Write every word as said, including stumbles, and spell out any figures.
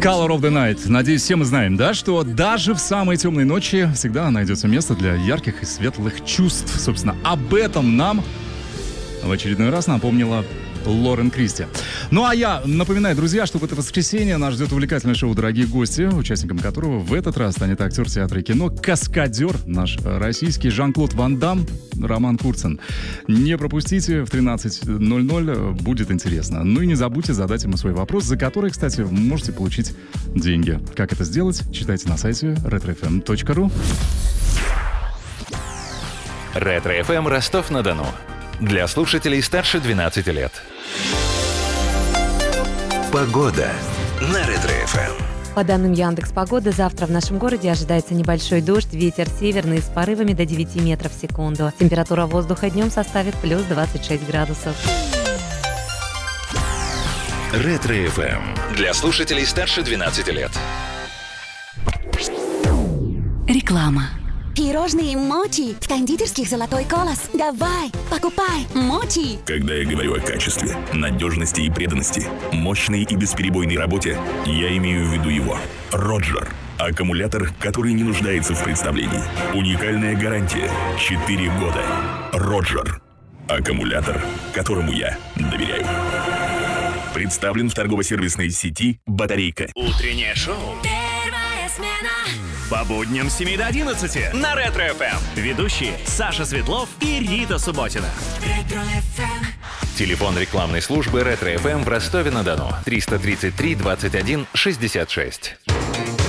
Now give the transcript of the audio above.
Color of the Night. Надеюсь, все мы знаем, да, что даже в самые темные ночи всегда найдется место для ярких и светлых чувств. Собственно, об этом нам в очередной раз напомнила Лорен Кристи. Ну а я напоминаю, друзья, что в это воскресенье нас ждет увлекательное шоу «Дорогие гости», участником которого в этот раз станет актер театра и кино, каскадер наш российский Жан-Клод Ван Дамм, Роман Курцин. Не пропустите, в тринадцать ноль ноль будет интересно. Ну и не забудьте задать ему свой вопрос, за который, кстати, можете получить деньги. Как это сделать, читайте на сайте ретро эф эм точка ру. Ретро-эф эм Ростов-на-Дону. Для слушателей старше двенадцати лет. Погода на Ретро-эф эм. По данным Яндекс.Погоды, завтра в нашем городе ожидается небольшой дождь, ветер северный с порывами до девяти метров в секунду. Температура воздуха днем составит плюс двадцать шесть градусов. Ретро-эф эм. Для слушателей старше двенадцати лет. Реклама. Пирожные Мочи в кондитерских «Золотой колос». Давай, покупай Мочи. Когда я говорю о качестве, надежности и преданности, мощной и бесперебойной работе, я имею в виду его. Роджер. Аккумулятор, который не нуждается в представлении. Уникальная гарантия. четыре года. Роджер. Аккумулятор, которому я доверяю. Представлен в торгово-сервисной сети «Батарейка». Утреннее шоу. Первая смена. По будням с семи до одиннадцати на Ретро-эф эм. Ведущие Саша Светлов и Рита Субботина. Ретро-эф эм. Телефон рекламной службы Ретро-эф эм в Ростове-на-Дону. триста тридцать три двадцать один шестьдесят шесть.